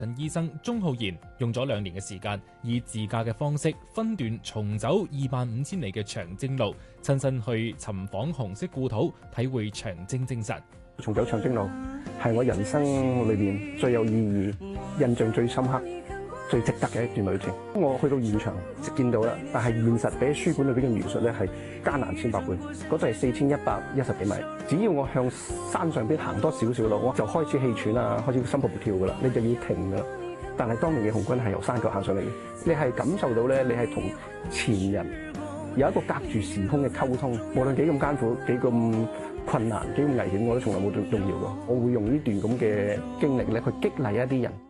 診醫生鍾浩然用咗2年嘅時間，以自駕嘅方式分段重走25000里嘅長征路，親身去尋訪紅色故土，體會長征精神。 重走長征路係我人生裏面最有意義、印象最深刻、最值得嘅一段旅程。我去到現場就見到啦，但係現實比書本裏邊嘅描述咧係艱難千百倍。嗰度係4110幾米，只要我向山上邊行多少少路，我就開始氣喘啊，開始心撲撲跳噶啦，你就要停噶啦。但係當年嘅紅軍係由山腳行上嚟嘅，你係感受到咧，你係同前人有一個隔住時空嘅溝通，無論幾咁艱苦、幾咁困難、幾咁危險，我都從來冇動搖過。我會用呢段咁嘅經歷咧，去激勵一啲人。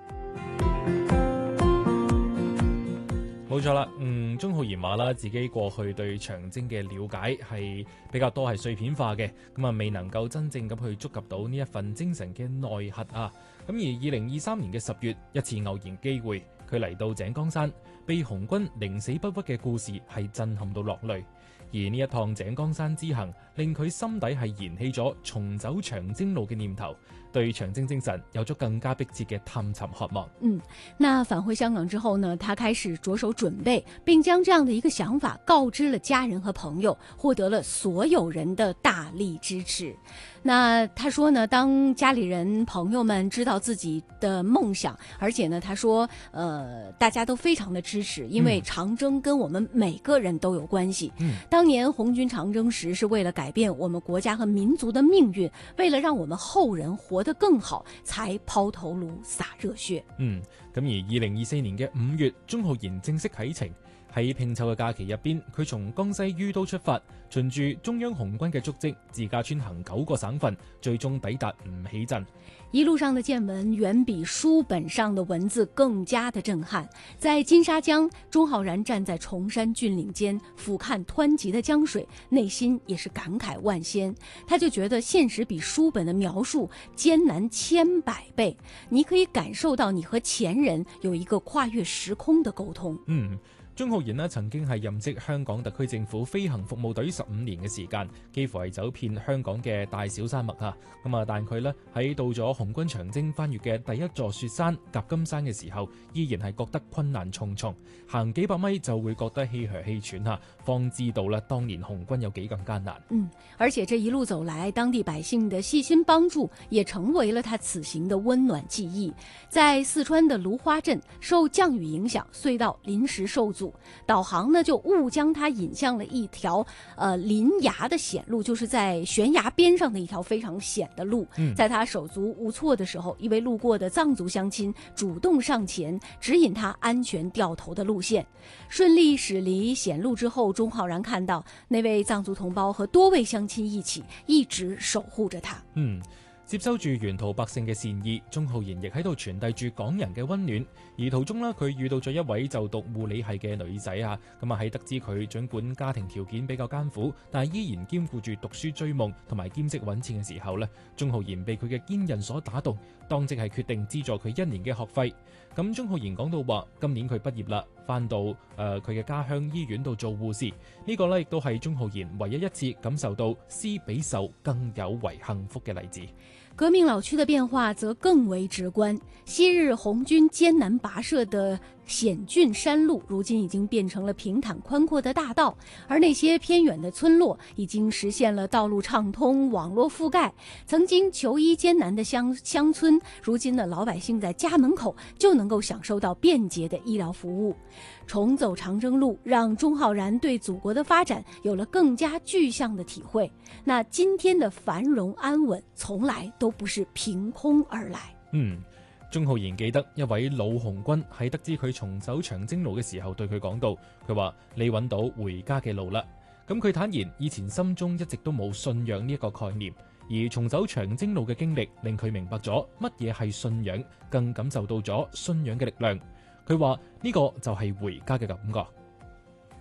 冇錯啦，鍾浩然話啦，自己過去對長征嘅了解係比較多係碎片化嘅，咁啊未能夠真正咁去觸及到呢一份精神嘅內核啊。咁而2023年嘅10月，一次偶然機會，佢嚟到井岡山，被紅軍寧死不屈嘅故事係震撼到落淚。而呢一趟井岡山之行，令佢心底係燃起咗重走長征路嘅念頭，對長征精神有咗更加迫切嘅探尋渴望。 那返回香港之後呢，他開始着手準備，並將這樣的一個想法告知了家人和朋友，獲得了所有人的大力支持。那他說呢，當家裏人朋友們知道自己的夢想，而且呢他說大家都非常的支持，因為長征跟我們每個人都有關係。當年紅軍長征時是為了改變我們國家和民族的命運，為了讓我們後人活得更好，才拋頭顱灑熱血。 咁而2024年嘅5月，鍾浩然正式啟程。喺拼湊嘅假期入邊，佢從江西于都出發，循住中央紅軍嘅足跡，自駕穿行9個省份，最終抵達吳起鎮。 一路上的見聞遠比書本上的文字更加的震撼。在金沙江，鍾浩然站在崇山峻嶺間，俯瞰湍急的江水，內心也是感慨萬千。他就覺得現實比書本的描述艱難千百倍，你可以感受到你和前人有一個跨越時空的溝通。 鍾浩然呢曾經係任職香港特區政府飛行服務隊15年嘅時間，幾乎係走遍香港嘅大小山脈啊。但佢呢喺到咗紅軍長征翻越嘅第一座雪山夾金山嘅時候，依然係覺得困難重重，行幾百米就會覺得氣噓氣喘啊，方知道呢當年紅軍有幾咁艱難。 而且這一路走來，當地百姓的細心幫助，也成為了他此行的溫暖記憶。在四川的蘆花鎮，受降雨影響，隧道臨時受阻。導航呢就誤將它引向了一條臨崖的險路，就是在懸崖邊上的一條非常險的路。在他手足無措的時候，一位路過的藏族鄉親主動上前指引他安全掉頭的路線。順利駛離險路之後，鍾浩然看到那位藏族同胞和多位鄉親一起，一直守護着他。 接收住沿途百姓嘅善意，鍾浩然亦喺度傳遞住港人嘅溫暖。而途中呢，佢遇到咗一位就讀護理系嘅女仔啊，喺得知佢儘管家庭條件比較艱苦，但係依然兼顧住讀書追夢同埋兼職揾錢嘅時候呢，鍾浩然被佢嘅堅韌所打動，當即係決定資助佢1年嘅學費。咁鍾浩然講到話，今年佢畢業啦，翻到佢嘅家鄉醫院度做護士。呢個呢亦都係鍾浩然唯一一次感受到施比受更有為幸福嘅例子。 革命老區的變化則更為直觀，昔日紅軍艱難跋涉的險峻山路，如今已經變成了平坦寬闊的大道，而那些偏遠的村落已經實現了道路暢通、網絡覆蓋。曾經求醫艱難的鄉村，如今的老百姓在家門口就能夠享受到便捷的醫療服務。重走長征路，讓鍾浩然對祖國的發展有了更加具象的體會。那今天的繁榮安穩，從來都不是憑空而來。 鍾浩然記得一位老紅軍喺得知佢重走長征路嘅時候，對佢講到，佢話你揾到回家嘅路啦。咁佢坦言，以前心中一直都冇信仰呢一個概念，而重走長征路嘅經歷令佢明白咗乜嘢係信仰，更感受到咗信仰嘅力量。佢話呢個就係回家嘅感覺。